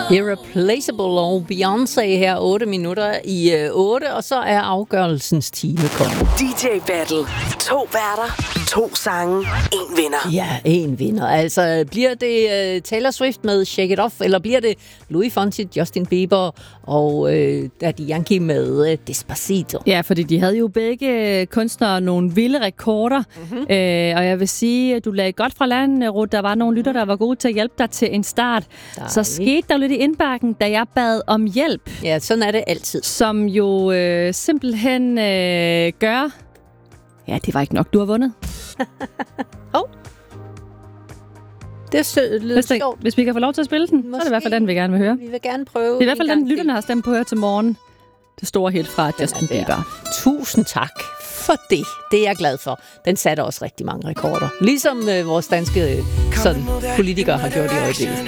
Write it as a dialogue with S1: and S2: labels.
S1: Irreplaceable og Beyoncé her 8 minutter i 8, og så er afgørelsens time kommet.
S2: DJ Battle. 2 værter, 2 sange, 1 vinder.
S1: Ja, 1 vinder. Altså, bliver det Taylor Swift med Shake It Off, eller bliver det Louis Fonsi, Justin Bieber og Daddy Yankee med Despacito?
S3: Ja, fordi de havde jo begge kunstnere nogle vilde rekorder, og jeg vil sige, at du lagde godt fra land, Ruth. Der var nogle lytter, der var gode til at hjælpe dig til en start. Så skete der lidt i indbakken, da jeg bad om hjælp.
S1: Ja, sådan er det altid.
S3: Som jo simpelthen gør... Ja, det var ikke nok. Du har vundet.
S1: Det lyder sjovt.
S3: Hvis vi kan få lov til at spille den, så er det i hvert fald den, vi gerne vil høre.
S1: Vi vil gerne prøve.
S3: Det er i hvert fald den, lytterne har stemt på her til morgen. Det store hit fra Justin Bieber.
S1: Tusind tak for det. Det er jeg glad for. Den satte også rigtig mange rekorder. Ligesom vores danske politikere har gjort i øjeblikket.